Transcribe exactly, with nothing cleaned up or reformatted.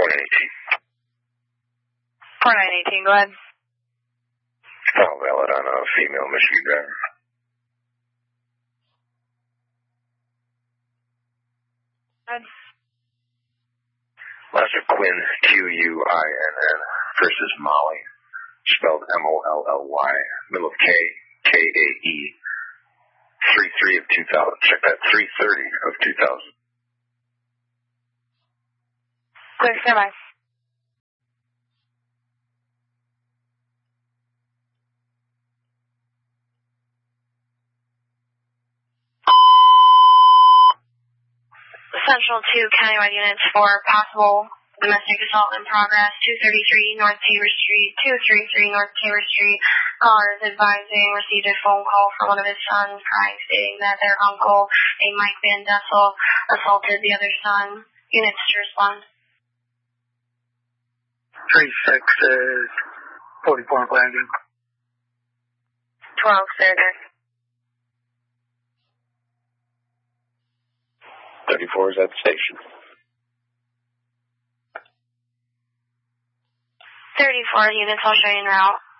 four nine eighteen. four nine eighteen, go ahead. File valid on a female Michigan driver. Good. Last are Quinn, Q U I N N, first is Molly, spelled M O L L Y, middle of K, K A E, three three of two thousand, check that, three thirty of two thousand. Clear, stand by. Central to countywide units for possible domestic assault in progress, two thirty-three North Taylor Street, two thirty-three North Taylor Street. Caller is advising received a phone call from one of his sons crying, stating that their uncle, a Mike Van Dessel, assaulted the other son. Units to respond. three six is forty-four Flanagan. twelve, Senator. thirty-four is at the station. thirty-four units, I'll show you en route.